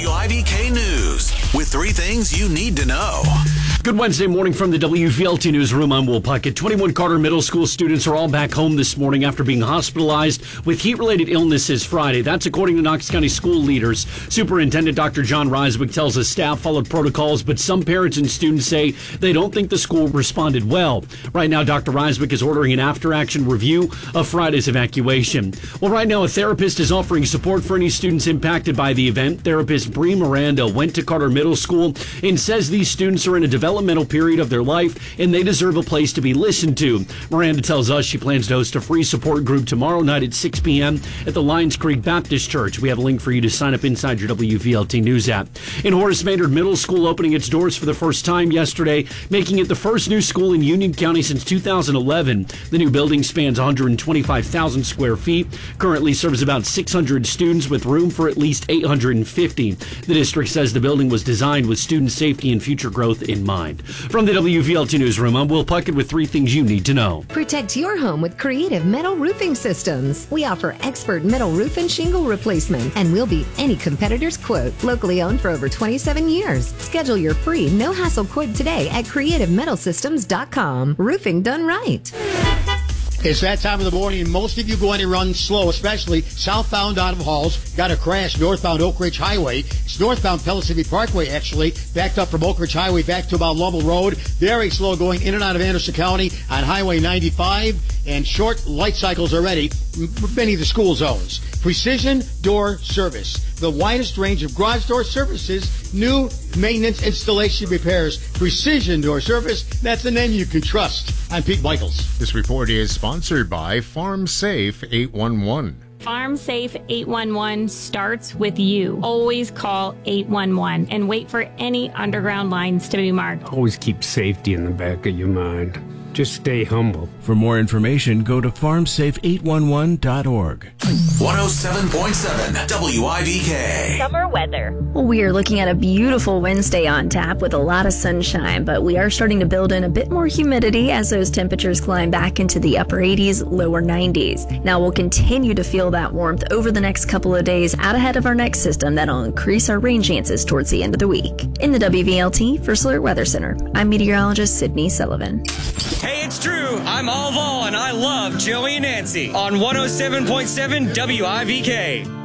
WIVK News with 3 things you need to know. Good Wednesday morning from the WVLT Newsroom. I'm Will Puckett. 21 Carter Middle School students are all back home this morning after being hospitalized with heat-related illnesses Friday. That's according to Knox County school leaders. Superintendent Dr. John Reiswick tells us staff followed protocols, but some parents and students say they don't think the school responded well. Right now, Dr. Reiswick is ordering an after-action review of Friday's evacuation. Well, right now, a therapist is offering support for any students impacted by the event. Therapist Bree Miranda went to Carter Middle School and says these students are in a developmental period of their life and they deserve a place to be listened to. Miranda tells us she plans to host a free support group tomorrow night at 6 p.m. at the Lions Creek Baptist Church. We have a link for you to sign up inside your WVLT News app. In Horace Maynard Middle School opening its doors for the first time yesterday, making it the first new school in Union County since 2011. The new building spans 125,000 square feet, currently serves about 600 students with room for at least 850. The district says the building was designed with student safety and future growth in mind. From the WVLT Newsroom, I'm Will Puckett with 3 things you need to know. Protect your home with Creative Metal Roofing Systems. We offer expert metal roof and shingle replacement, and we'll beat any competitor's quote. Locally owned for over 27 years. Schedule your free no-hassle quote today at creativemetalsystems.com. Roofing done right. It's that time of the morning, and most of you going to run slow, especially southbound out of Halls. Got a crash northbound Oak Ridge Highway. It's northbound Pellissippi Parkway, actually. Backed up from Oak Ridge Highway back to about Lovell Road. Very slow going in and out of Anderson County on Highway 95. And short light cycles already from many of the school zones. Precision Door Service. The widest range of garage door services, new maintenance, installation, repairs. Precision Door Service. That's the name you can trust. I'm Pete Michaels. This report is sponsored by Farm Safe 811. Farm Safe 811 starts with you. Always call 811 and wait for any underground lines to be marked. Always keep safety in the back of your mind. Just stay humble. For more information, go to farmsafe811.org. 107.7 WIVK. Summer weather. Well, we are looking at a beautiful Wednesday on tap with a lot of sunshine, but we are starting to build in a bit more humidity as those temperatures climb back into the upper 80s, lower 90s. Now we'll continue to feel that warmth over the next couple of days out ahead of our next system that'll increase our rain chances towards the end of the week. In the WVLT First Alert Weather Center, I'm meteorologist Sydney Sullivan. Hey, it's Drew. I'm All Vol, and I love Joey and Nancy on 107.7 WIVK.